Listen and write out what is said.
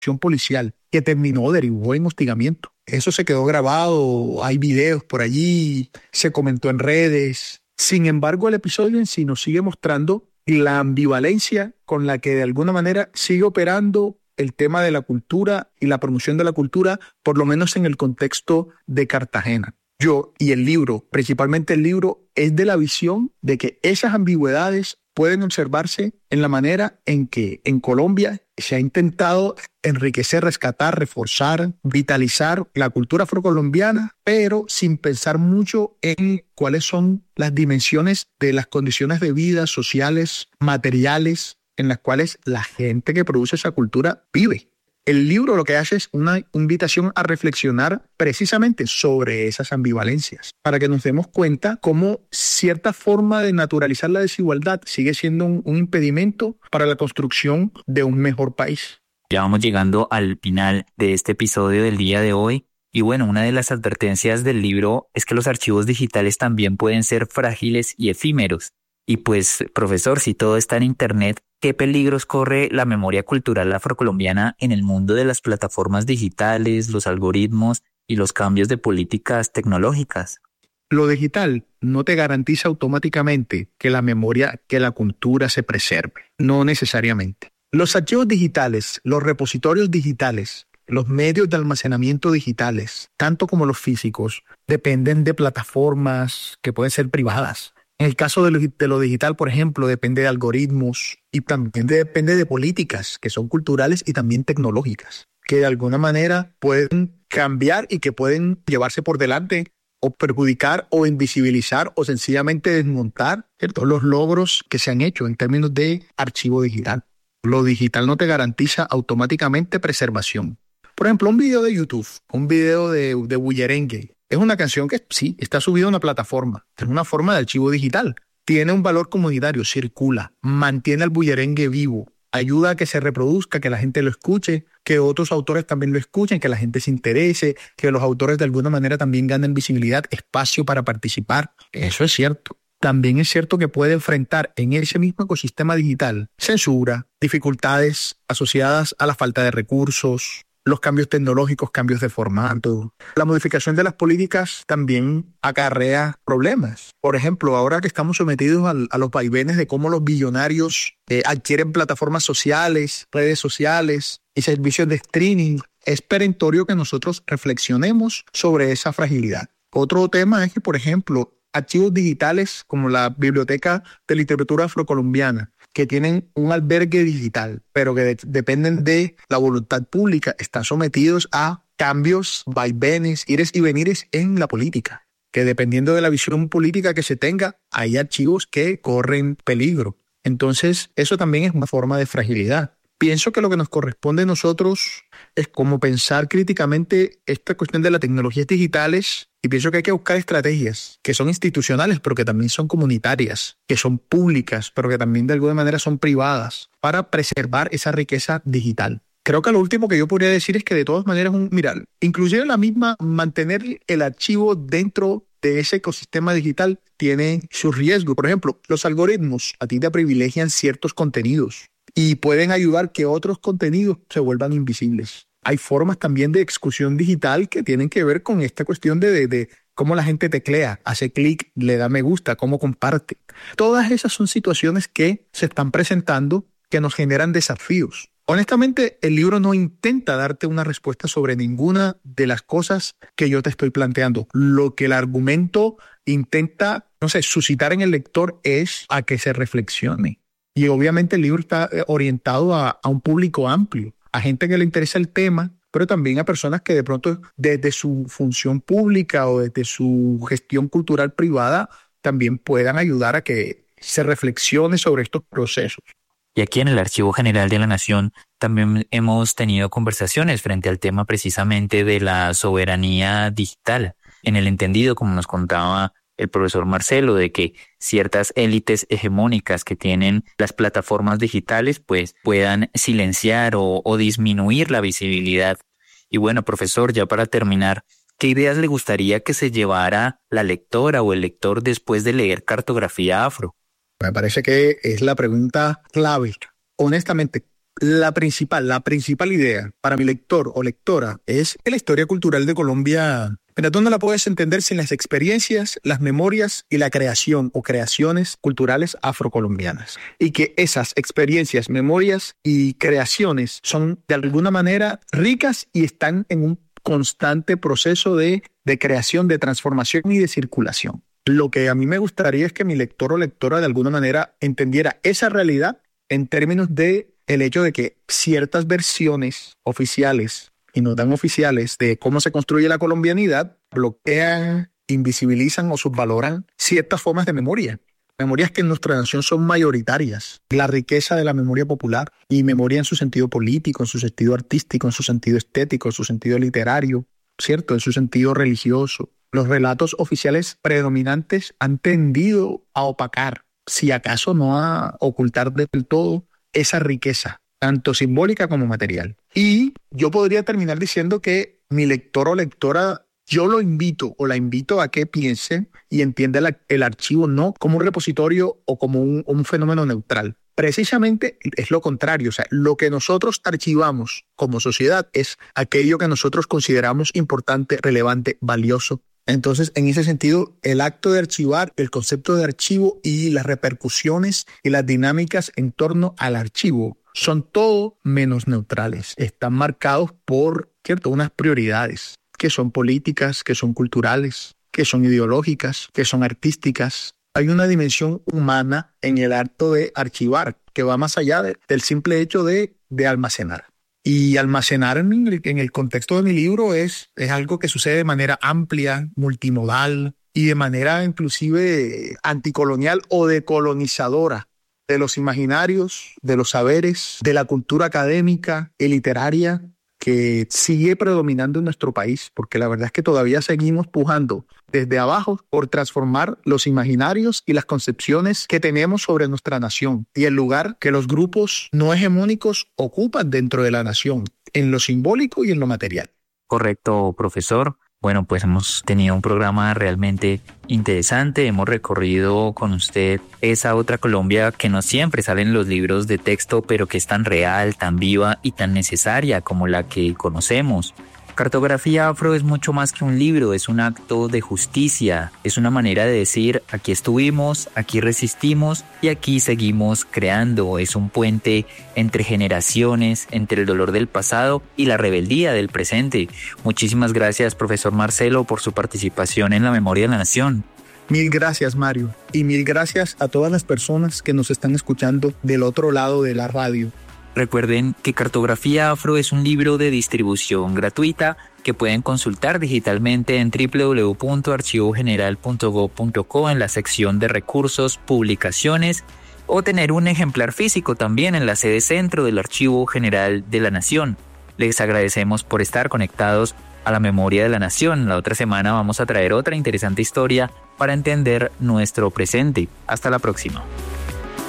acción policial que derivó en hostigamiento. Eso se quedó grabado, hay videos por allí, se comentó en redes. Sin embargo, el episodio en sí nos sigue mostrando la ambivalencia con la que de alguna manera sigue operando el tema de la cultura y la promoción de la cultura, por lo menos en el contexto de Cartagena. Yo y el libro, principalmente el libro, es de la visión de que esas ambigüedades pueden observarse en la manera en que en Colombia se ha intentado enriquecer, rescatar, reforzar, vitalizar la cultura afrocolombiana, pero sin pensar mucho en cuáles son las dimensiones de las condiciones de vida sociales, materiales, en las cuales la gente que produce esa cultura vive. El libro lo que hace es una invitación a reflexionar precisamente sobre esas ambivalencias, para que nos demos cuenta cómo cierta forma de naturalizar la desigualdad sigue siendo un impedimento para la construcción de un mejor país. Ya vamos llegando al final de este episodio del día de hoy. Y bueno, una de las advertencias del libro es que los archivos digitales también pueden ser frágiles y efímeros. Y pues, profesor, si todo está en Internet, ¿qué peligros corre la memoria cultural afrocolombiana en el mundo de las plataformas digitales, los algoritmos y los cambios de políticas tecnológicas? Lo digital no te garantiza automáticamente que la memoria, que la cultura se preserve. No necesariamente. Los archivos digitales, los repositorios digitales, los medios de almacenamiento digitales, tanto como los físicos, dependen de plataformas que pueden ser privadas. En el caso de lo digital, por ejemplo, depende de algoritmos y también depende de políticas que son culturales y también tecnológicas, que de alguna manera pueden cambiar y que pueden llevarse por delante o perjudicar o invisibilizar o sencillamente desmontar, ¿cierto?, los logros que se han hecho en términos de archivo digital. Lo digital no te garantiza automáticamente preservación. Por ejemplo, un video de YouTube, un video de Bullerengue, es una canción que sí, está subida a una plataforma, es una forma de archivo digital. Tiene un valor comunitario, circula, mantiene al bullerengue vivo, ayuda a que se reproduzca, que la gente lo escuche, que otros autores también lo escuchen, que la gente se interese, que los autores de alguna manera también ganen visibilidad, espacio para participar. Eso es cierto. También es cierto que puede enfrentar en ese mismo ecosistema digital censura, dificultades asociadas a la falta de recursos, los cambios tecnológicos, cambios de formato. La modificación de las políticas también acarrea problemas. Por ejemplo, ahora que estamos sometidos a los vaivenes de cómo los billonarios adquieren plataformas sociales, redes sociales y servicios de streaming, es perentorio que nosotros reflexionemos sobre esa fragilidad. Otro tema es que, por ejemplo, archivos digitales como la Biblioteca de Literatura Afrocolombiana, que tienen un albergue digital, pero que dependen de la voluntad pública, están sometidos a cambios, vaivenes, ires y venires en la política, que dependiendo de la visión política que se tenga, hay archivos que corren peligro. Entonces, eso también es una forma de fragilidad. Pienso que lo que nos corresponde a nosotros es como pensar críticamente esta cuestión de las tecnologías digitales, y pienso que hay que buscar estrategias que son institucionales, pero que también son comunitarias, que son públicas, pero que también de alguna manera son privadas, para preservar esa riqueza digital. Creo que lo último que yo podría decir es que de todas maneras, inclusive la misma mantener el archivo dentro de ese ecosistema digital tiene su riesgo. Por ejemplo, los algoritmos a ti te privilegian ciertos contenidos y pueden ayudar que otros contenidos se vuelvan invisibles. Hay formas también de exclusión digital que tienen que ver con esta cuestión de cómo la gente teclea, hace clic, le da me gusta, cómo comparte. Todas esas son situaciones que se están presentando que nos generan desafíos. Honestamente, el libro no intenta darte una respuesta sobre ninguna de las cosas que yo te estoy planteando. Lo que el argumento intenta, suscitar en el lector es a que se reflexione. Y obviamente el libro está orientado a un público amplio, a gente que le interesa el tema, pero también a personas que de pronto desde su función pública o desde su gestión cultural privada también puedan ayudar a que se reflexione sobre estos procesos. Y aquí en el Archivo General de la Nación también hemos tenido conversaciones frente al tema precisamente de la soberanía digital, en el entendido, como nos contaba el profesor Marcelo, de que ciertas élites hegemónicas que tienen las plataformas digitales pues puedan silenciar o disminuir la visibilidad. Y bueno, profesor, ya para terminar, ¿qué ideas le gustaría que se llevara la lectora o el lector después de leer Cartografía Afro? Me parece que es la pregunta clave. Honestamente, La principal idea para mi lector o lectora es que la historia cultural de Colombia, pero tú no la puedes entender sin las experiencias, las memorias y la creación o creaciones culturales afrocolombianas. Y que esas experiencias, memorias y creaciones son de alguna manera ricas y están en un constante proceso de creación, de transformación y de circulación. Lo que a mí me gustaría es que mi lector o lectora de alguna manera entendiera esa realidad en términos de el hecho de que ciertas versiones oficiales y no tan oficiales de cómo se construye la colombianidad bloquean, invisibilizan o subvaloran ciertas formas de memoria. Memorias que en nuestra nación son mayoritarias. La riqueza de la memoria popular y memoria en su sentido político, en su sentido artístico, en su sentido estético, en su sentido literario, ¿cierto? En su sentido religioso. Los relatos oficiales predominantes han tendido a opacar, si acaso no a ocultar del todo, esa riqueza, tanto simbólica como material. Y yo podría terminar diciendo que mi lector o lectora, yo lo invito o la invito a que piense y entienda el archivo no como un repositorio o como un fenómeno neutral. Precisamente es lo contrario, o sea, lo que nosotros archivamos como sociedad es aquello que nosotros consideramos importante, relevante, valioso. Entonces, en ese sentido, el acto de archivar, el concepto de archivo y las repercusiones y las dinámicas en torno al archivo son todo menos neutrales. Están marcados por, ¿cierto?, unas prioridades que son políticas, que son culturales, que son ideológicas, que son artísticas. Hay una dimensión humana en el acto de archivar que va más allá del simple hecho de almacenar. Y almacenar en el contexto de mi libro es algo que sucede de manera amplia, multimodal y de manera inclusive anticolonial o decolonizadora de los imaginarios, de los saberes, de la cultura académica y literaria que sigue predominando en nuestro país, porque la verdad es que todavía seguimos pujando desde abajo por transformar los imaginarios y las concepciones que tenemos sobre nuestra nación y el lugar que los grupos no hegemónicos ocupan dentro de la nación, en lo simbólico y en lo material. Correcto, profesor. Bueno, pues hemos tenido un programa realmente interesante. Hemos recorrido con usted esa otra Colombia que no siempre sale en los libros de texto, pero que es tan real, tan viva y tan necesaria como la que conocemos. Cartografía Afro es mucho más que un libro, es un acto de justicia, es una manera de decir aquí estuvimos, aquí resistimos y aquí seguimos creando. Es un puente entre generaciones, entre el dolor del pasado y la rebeldía del presente. Muchísimas gracias, profesor Marcelo, por su participación en La Memoria de la Nación. Mil gracias, Mario, y mil gracias a todas las personas que nos están escuchando del otro lado de la radio. Recuerden que Cartografía Afro es un libro de distribución gratuita que pueden consultar digitalmente en www.archivogeneral.gov.co en la sección de recursos, publicaciones o tener un ejemplar físico también en la sede centro del Archivo General de la Nación. Les agradecemos por estar conectados a La Memoria de la Nación. La otra semana vamos a traer otra interesante historia para entender nuestro presente. Hasta la próxima.